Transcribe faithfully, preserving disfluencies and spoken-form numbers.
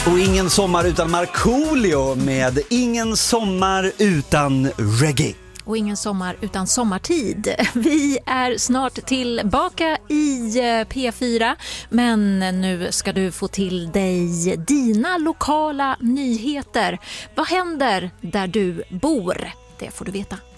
Och ingen sommar utan Markoolio med Ingen sommar utan reggae. Och ingen sommar utan sommartid. Vi är snart tillbaka i P fyra, men nu ska du få till dig dina lokala nyheter. Vad händer där du bor? Det får du veta.